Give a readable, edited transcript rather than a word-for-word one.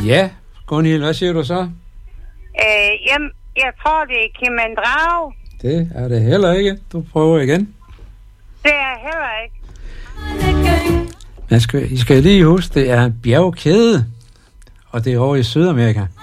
Ja, Gunhild, hvad siger du så? Jamen, jeg tror, det er Kilimanjaro. Det er det heller ikke. Du prøver igen. Det er heller ikke. I skal lige huske, det er en bjergkæde, og det er over i Sydamerika.